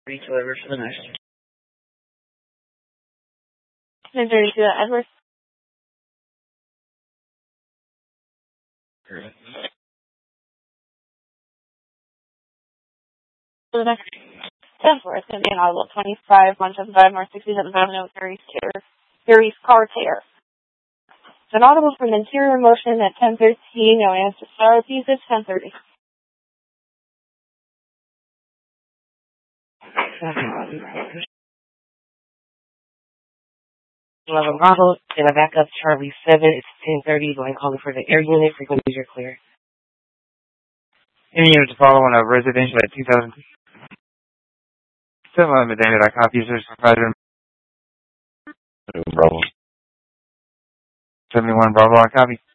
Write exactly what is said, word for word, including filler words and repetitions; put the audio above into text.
Reach over for the next. ten thirty-two, Edward. Correct. For the next ten four, it's going to be an audible twenty-five, one seven five, North sixty-seventh Avenue, Harry's Tear, Harry's Car Tear. It's an audible from interior motion at ten thirteen, no answer. Star P's at ten thirty. eleven Bravo, and a backup Charlie seven, it's ten thirty, going calling for the air unit, frequencies are clear. Any unit to follow on a residential at two thousand. Still on the data, I copy your supervisor. Bravo. seventy-one Bravo, I copy.